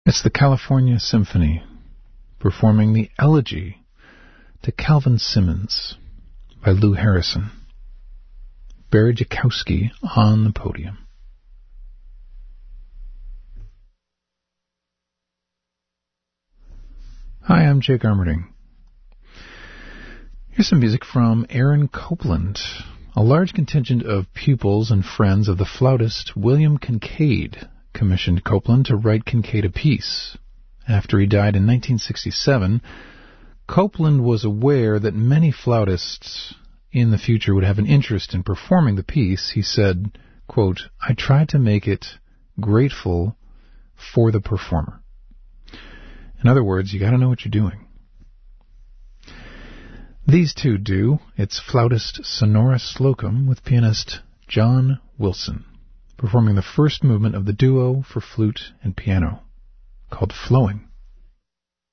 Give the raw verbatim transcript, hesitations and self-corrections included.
It's the California Symphony performing the Elegy to Calvin Simmons by Lou Harrison. Barry Jakowski on the podium. Hi, I'm Jake Armerding. Here's some music from Aaron Copland. A large contingent of pupils and friends of the flautist William Kincaid commissioned Copland to write Kincaid a piece. After he died in nineteen sixty-seven, Copland was aware that many flautists in the future would have an interest in performing the piece. He said, quote, "I tried to make it grateful for the performer." In other words, you got to know what you're doing. These two do. It's flautist Sonora Slocum with pianist John Wilson, performing the first movement of the duo for flute and piano, called Flowing.